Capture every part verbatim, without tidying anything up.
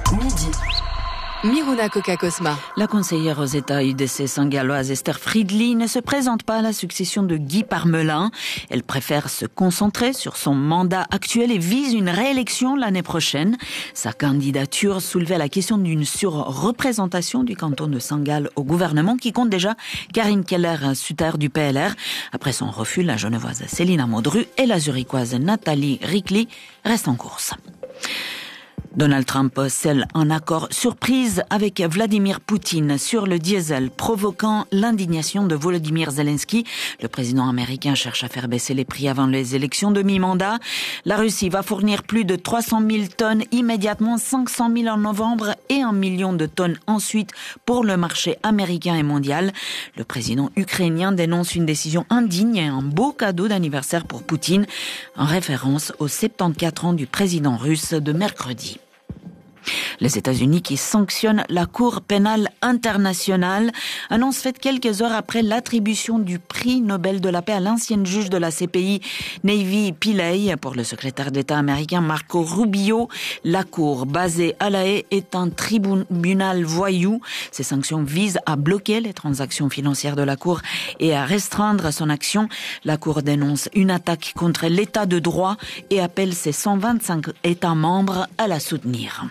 Midi. Miruna Koka-Cosma. La conseillère aux États U D C sangaloise Esther Friedli ne se présente pas à la succession de Guy Parmelin. Elle préfère se concentrer sur son mandat actuel et vise une réélection l'année prochaine. Sa candidature soulevait la question d'une surreprésentation du canton de Sangal au gouvernement qui compte déjà Karine Keller-Sutter du P L R. Après son refus, la genevoise Célina Modru et la zurichoise Nathalie Ricli restent en course. Donald Trump scelle un accord surprise avec Vladimir Poutine sur le diesel, provoquant l'indignation de Volodymyr Zelensky. Le président américain cherche à faire baisser les prix avant les élections de mi-mandat. La Russie va fournir plus de trois cent mille tonnes immédiatement, cinq cent mille en novembre et un million de tonnes ensuite pour le marché américain et mondial. Le président ukrainien dénonce une décision indigne et un beau cadeau d'anniversaire pour Poutine, en référence aux soixante-quatorze ans du président russe de mercredi. Les États-Unis qui sanctionnent la Cour pénale internationale, annonce faite quelques heures après l'attribution du prix Nobel de la paix à l'ancienne juge de la C P I, Navy Pillay, pour le secrétaire d'État américain Marco Rubio. La Cour, basée à La Haye, est un tribunal voyou. Ces sanctions visent à bloquer les transactions financières de la Cour et à restreindre son action. La Cour dénonce une attaque contre l'État de droit et appelle ses cent vingt-cinq États membres à la soutenir.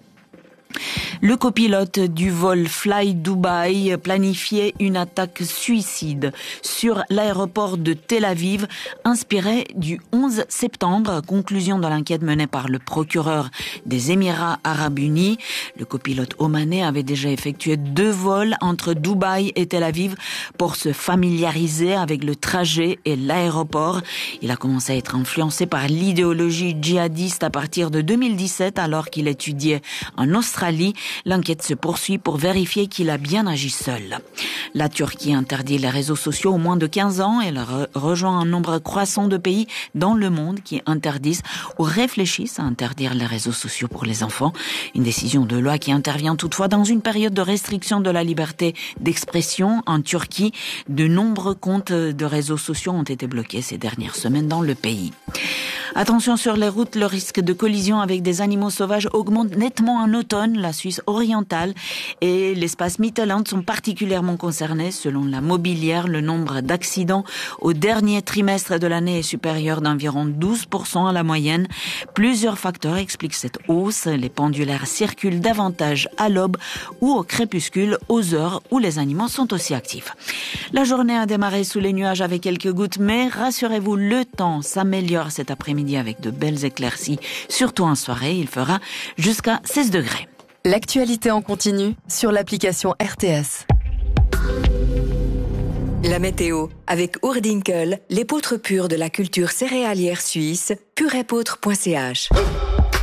Le copilote du vol Fly Dubai planifiait une attaque suicide sur l'aéroport de Tel Aviv, inspirée du onze septembre. Conclusion de l'enquête menée par le procureur des Émirats Arabes Unis. Le copilote omanais avait déjà effectué deux vols entre Dubaï et Tel Aviv pour se familiariser avec le trajet et l'aéroport. Il a commencé à être influencé par l'idéologie djihadiste à partir de deux mille dix-sept, alors qu'il étudiait en Australie. L'enquête se poursuit pour vérifier qu'il a bien agi seul. La Turquie interdit les réseaux sociaux aux moins de quinze ans. Elle re- rejoint un nombre croissant de pays dans le monde qui interdisent ou réfléchissent à interdire les réseaux sociaux pour les enfants. Une décision de loi qui intervient toutefois dans une période de restriction de la liberté d'expression. En Turquie, de nombreux comptes de réseaux sociaux ont été bloqués ces dernières semaines dans le pays. Attention sur les routes, le risque de collision avec des animaux sauvages augmente nettement en automne. La Suisse orientale et l'espace Mittelland sont particulièrement concernés. Selon la Mobilière, le nombre d'accidents au dernier trimestre de l'année est supérieur d'environ douze pour cent à la moyenne. Plusieurs facteurs expliquent cette hausse. Les pendulaires circulent davantage à l'aube ou au crépuscule, aux heures où les animaux sont aussi actifs. La journée a démarré sous les nuages avec quelques gouttes, mais rassurez-vous, le temps s'améliore cet après-midi avec de belles éclaircies, surtout en soirée. Il fera jusqu'à seize degrés. L'actualité en continu sur l'application R T S. La météo, avec Oerdinkel, l'épeautre pure de la culture céréalière suisse, purépautre point c h.